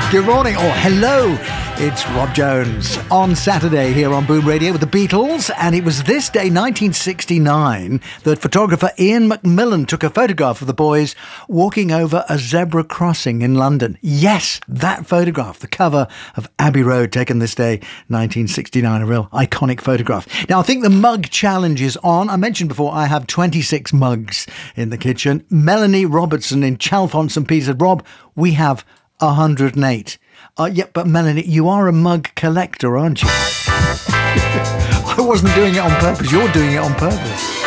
Good morning, or hello. It's Rob Jones on Saturday here on Boom Radio with the Beatles, and it was this day, 1969, that photographer Ian McMillan took a photograph of the boys walking over a zebra crossing in London. Yes, that photograph, the cover of Abbey Road, taken this day, 1969, a real iconic photograph. Now, I think the mug challenge is on. I mentioned before I have 26 mugs in the kitchen. Melanie Robertson in Chalfont St Peter said, Rob, we have 108. Yeah, but Melanie, you are a mug collector, aren't you? I wasn't doing it on purpose. You're doing it on purpose.